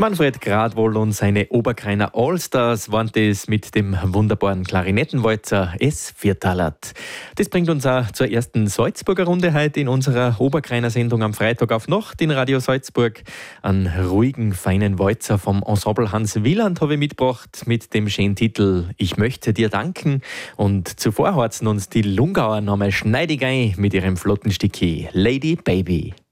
Manfred Gradwohl und seine Oberkreiner Allstars waren das mit dem wunderbaren Klarinettenwalzer S. Viertalert. Das bringt uns auch zur ersten Salzburger Runde heute in unserer Oberkreiner Sendung am Freitag auf Nacht in Radio Salzburg. Einen ruhigen, feinen Walzer vom Ensemble Hans Wieland habe ich mitgebracht mit dem schönen Titel Ich möchte dir danken. Und zuvor horzen uns die Lungauer nochmal schneidig ein mit ihrem flotten Stückchen Lady Baby.